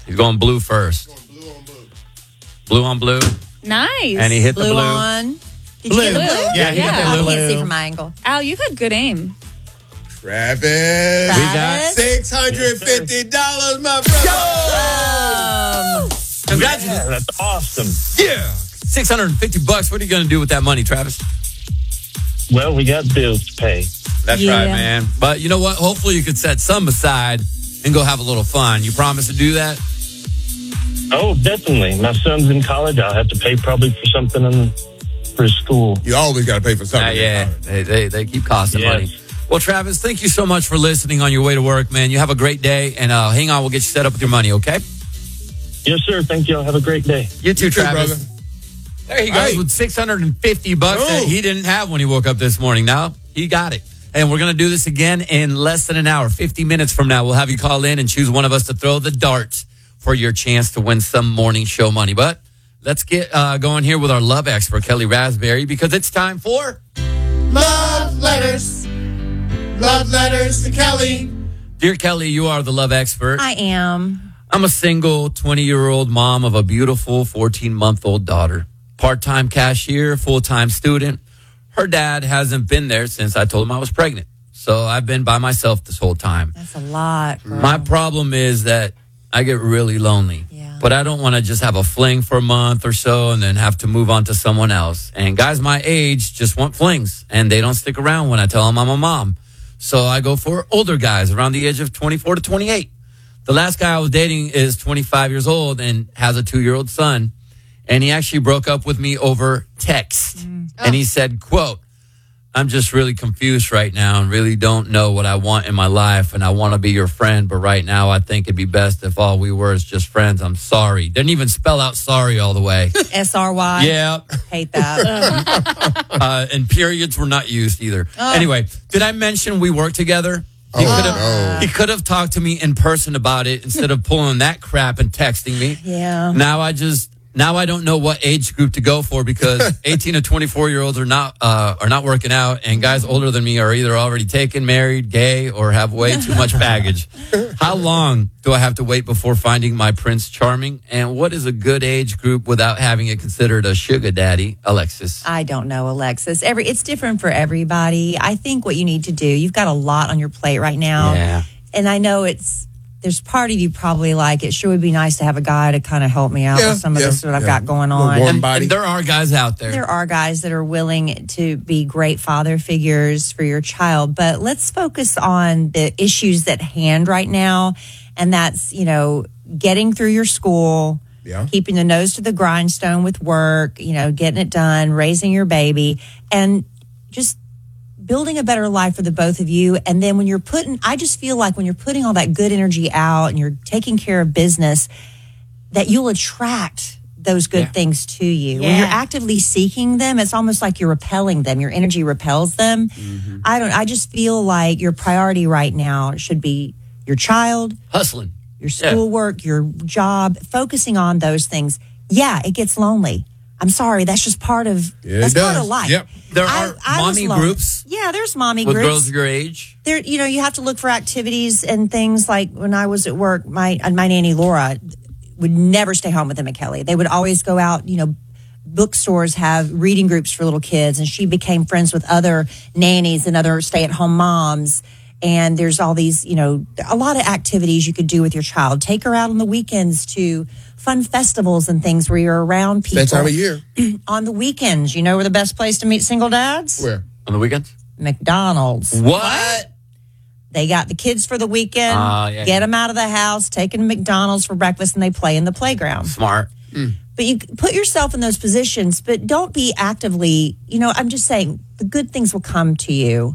He's going blue first. Blue on blue. Nice. And he hit the blue. on. Did you get the blue? Yeah, he got the I blue. can't see from my angle. Al, you had good aim. Travis. We got $650, my brother. Congratulations. That's awesome. Yeah. $650. What are you going to do with that money, Travis? Well, we got bills to pay. That's Yeah. right, man. But you know what? Hopefully you could set some aside and go have a little fun. You promise to do that? Oh, definitely. My son's in college. I'll have to pay probably for something for his school. You always got to pay for something. Yeah. They keep costing Yes. money. Well, Travis, thank you so much for listening on your way to work, man. You have a great day. And hang on, we'll get you set up with your money, okay? Yes, sir. Thank you. Have a great day. You too, Travis. brother. There he goes Hey. with $650 that Oh. he didn't have when he woke up this morning. Now he got it. And we're going to do this again in less than an hour. 50 minutes from now, we'll have you call in and choose one of us to throw the dart for your chance to win some morning show money. But let's get going here with our love expert, Kelly Raspberry, because it's time for Love letters. Love letters to Kelly. Dear Kelly, you are the love expert. I am. I'm a single 20-year-old mom of a beautiful 14-month-old daughter. Part-time cashier, full-time student. Her dad hasn't been there since I told him I was pregnant. So I've been by myself this whole time. That's a lot, girl. My problem is that I get really lonely. Yeah. But I don't want to just have a fling for a month or so and then have to move on to someone else. And guys my age just want flings, and they don't stick around when I tell them I'm a mom. So I go for older guys around the age of 24 to 28. The last guy I was dating is 25 years old and has a 2-year-old son. And he actually broke up with me over text. And he said, quote, I'm just really confused right now and really don't know what I want in my life. And I want to be your friend. But right now, I think it'd be best if all we were is just friends. I'm sorry. Didn't even spell out sorry all the way. SRY. Yeah. Hate that. And periods were not used either. Anyway, did I mention we work together? He could have talked to me in person about it instead of pulling that crap and texting me. Yeah. Now I don't know what age group to go for because 18 to 24-year-olds are not working out, and guys older than me are either already taken, married, gay, or have way too much baggage. How long do I have to wait before finding my Prince Charming? And what is a good age group without having it considered a sugar daddy, Alexis? I don't know, Alexis. It's different for everybody. I think what you need to do, you've got a lot on your plate right now. Yeah. And I know there's part of you probably like, it sure would be nice to have a guy to kind of help me out with some of this that I've got going on. Warm body. And there are guys out there. There are guys that are willing to be great father figures for your child, but let's focus on the issues at hand right now. And that's, getting through your school, keeping the nose to the grindstone with work, getting it done, raising your baby, and just building a better life for the both of you. And then I just feel like when you're putting all that good energy out and you're taking care of business, that you'll attract those good things to you. When you're actively seeking them, it's almost like you're repelling them. Your energy repels them. Mm-hmm. I just feel like your priority right now should be your child, Hustling. your schoolwork, your job, focusing on those things. Yeah, it gets lonely. I'm sorry, that's just part of life. Yep. There are mommy groups. Yeah, there's mommy with groups. girls your age. There, you have to look for activities and things like when I was at work, my nanny Laura would never stay home with Emma Kelly. They would always go out, bookstores have reading groups for little kids, and she became friends with other nannies and other stay-at-home moms. And there's all these, a lot of activities you could do with your child. Take her out on the weekends to fun festivals and things where you're around people. That time of year. On the weekends, where the best place to meet single dads? Where? On the weekends? McDonald's. What? They got the kids for the weekend, get them out of the house, take them to McDonald's for breakfast, and they play in the playground. Smart. But you put yourself in those positions, but don't be actively, I'm just saying the good things will come to you.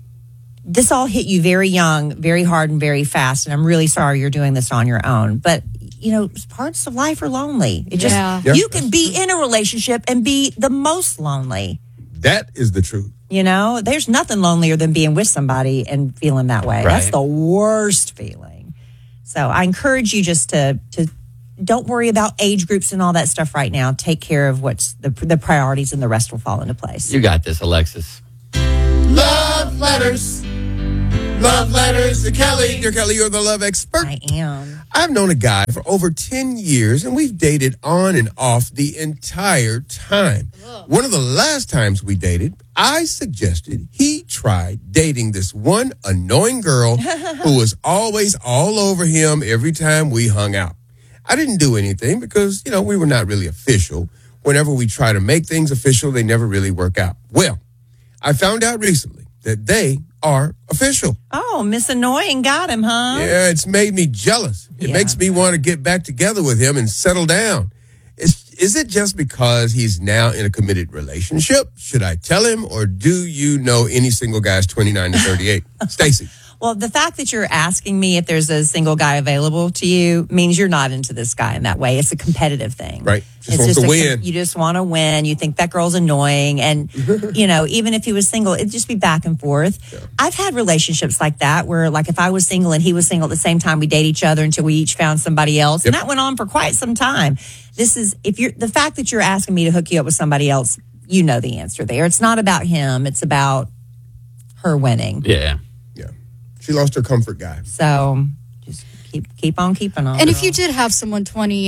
This all hit you very young, very hard, and very fast. And I'm really sorry you're doing this on your own. But, parts of life are lonely. You can be in a relationship and be the most lonely. That is the truth. There's nothing lonelier than being with somebody and feeling that way. Right. That's the worst feeling. So I encourage you just to don't worry about age groups and all that stuff right now. Take care of what's the priorities, and the rest will fall into place. You got this, Alexis. Love letters. Love letters to Kelly. Dear Kelly, you're the love expert. I am. I've known a guy for over 10 years, and we've dated on and off the entire time. One of the last times we dated, I suggested he try dating this one annoying girl who was always all over him every time we hung out. I didn't do anything because, we were not really official. Whenever we try to make things official, they never really work out. Well, I found out recently that they are official. Oh, Miss Annoying got him, huh? Yeah, it's made me jealous. It makes me want to get back together with him and settle down. Is it just because he's now in a committed relationship? Should I tell him, or do you know any single guys 29 to 38? Stacy. Well, the fact that you're asking me if there's a single guy available to you means you're not into this guy in that way. It's a competitive thing. Right. Just wants to win. You just want to win. You think that girl's annoying. And, even if he was single, it'd just be back and forth. Yeah. I've had relationships like that where, like, if I was single and he was single at the same time, we date each other until we each found somebody else. Yep. And that went on for quite some time. The fact that you're asking me to hook you up with somebody else, you know the answer there. It's not about him. It's about her winning. Yeah. She lost her comfort guy. So just keep on keeping on. And if you did have someone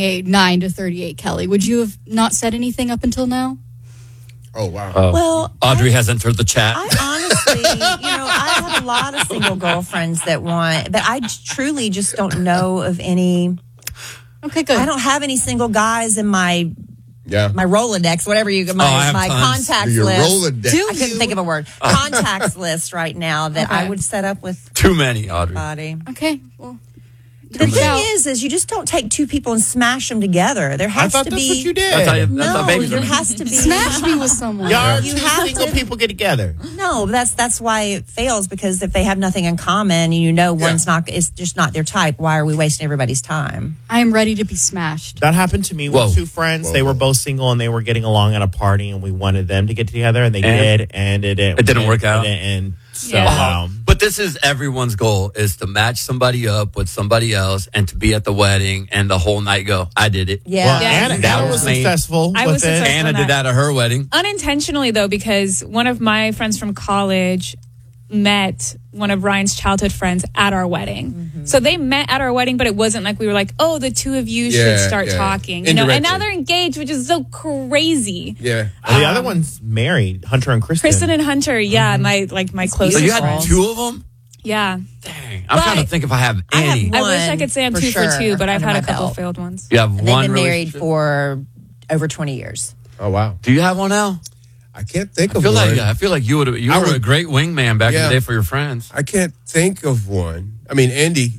9 to 38, Kelly, would you have not said anything up until now? Oh, wow. Well, Audrey has entered the chat. I honestly, I have a lot of single girlfriends that I truly just don't know of any. Okay, good. I don't have any single guys in my Rolodex, whatever my contacts Your list. Rolodex. I couldn't think of a word. Contacts list right now that I would set up with. Too many, Audrey. Body. Okay, well. The thing is you just don't take two people and smash them together. There has to be. That's what you did. That's how babies there are. has to be. Smash me with someone. Y'all You two have single to- people get together. No, that's why it fails, because if they have nothing in common and it's just not their type, why are we wasting everybody's time? I am ready to be smashed. That happened to me with two friends. They were both single and they were getting along at a party, and we wanted them to get together, and they did, and it didn't work out. And so, But this is everyone's goal, is to match somebody up with somebody else and to be at the wedding and the whole night go, I did it. Yeah. well, Yeah. Anna was successful I with was it. successful. Anna did that at her wedding. Unintentionally, though, because one of my friends from college met one of Ryan's childhood friends at our wedding. Mm-hmm. So they met at our wedding, but it wasn't like we were like, oh, the two of you should start talking. And now they're engaged, which is so crazy. Yeah. The other one's married, Hunter and Kristen. Kristen and Hunter, my closest So you had friends. two of them? Yeah. Dang. I'm trying to think if I have any. I wish I could say I'm for two sure for two, but I've had a under my couple belt. failed ones. You have And they've one been married relationship? for over 20 years. Oh, wow. Do you have one now? I can't think I of feel one. like you were a great wingman back in the day for your friends. I can't think of one. I mean, Andy,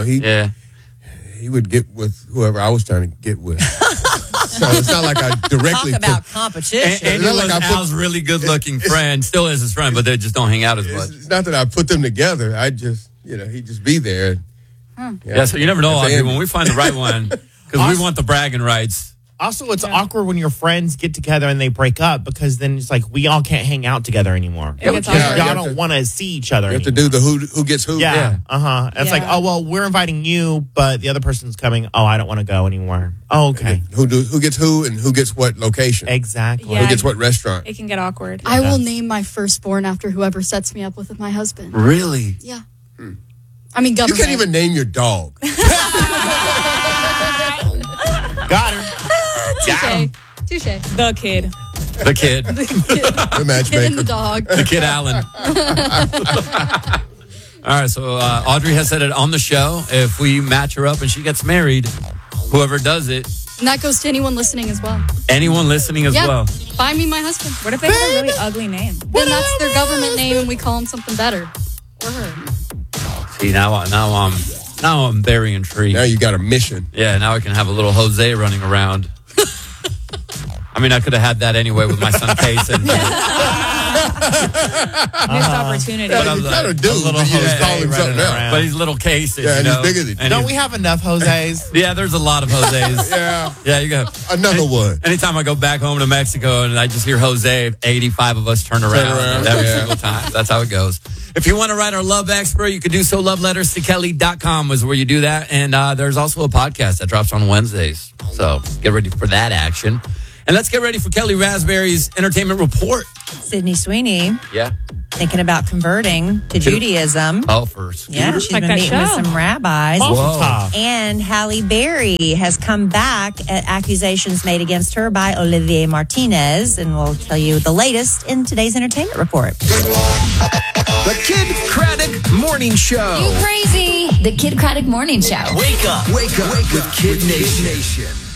he would get with whoever I was trying to get with. So it's not like I directly Talk about competition. Andy It's not like was I put- Al's really good looking friend, still is his friend, but they just don't hang out as much. It's not that I put them together. I just, he'd just be there. Yeah, so you never know, That's Audrey, Andy. when we find the right one, because we want the bragging rights. Also, it's awkward when your friends get together and they break up, because then it's like we all can't hang out together anymore. It gets Y'all awkward. you have don't to- want to see each other You have to anymore. do the who gets who. Yeah. It's like, Yeah. oh, well, we're inviting you, but the other person's coming. Oh, I don't want to go anymore. Oh, okay. Who gets who and who gets what location. Exactly. Yeah. Who gets what restaurant. It can get awkward. I will name my firstborn after whoever sets me up with my husband. Really? Yeah. I mean, You government. can't even name your dog. Got her. Touche. The kid. The kid. The Kid and matchmaker. the dog. The kid Alan. All right, so Audrey has said it on the show. If we match her up and she gets married, whoever does it, And that goes to anyone listening as well. anyone listening as Yeah. well. Find me my husband. What if they have a really ugly name? Then that's their government name and we call him something better. Or her. See, now I'm very intrigued. Now you got a mission. Yeah, now I can have a little Jose running around. I mean, I could have had that anyway with my son Payson. Missed opportunity. But I'm You like, gotta do a little it. You just Jose call him running something else. around. But he's little Casey. Yeah, and you he's know? bigger than you. And Don't he's- we have enough Jose's? Yeah, there's a lot of Jose's. Yeah. Yeah, you go. Another one. Anytime I go back home to Mexico and I just hear Jose, 85 of us turn around every single time. That's how it goes. If you want to write our love expert, you can do so. LoveLettersToKelly.com is where you do that. And there's also a podcast that drops on Wednesdays. So get ready for that action. And let's get ready for Kelly Raspberry's entertainment report. Sydney Sweeney. Yeah. thinking about converting to Judaism. Oh, first. Yeah, she's Like been that meeting with show. some rabbis. Whoa. And Halle Berry has come back at accusations made against her by Olivier Martinez. And we'll tell you the latest in today's entertainment report. The Kid Craddock Morning Show. You crazy. The Kid Craddock Morning Show. Wake up with Kid Nation.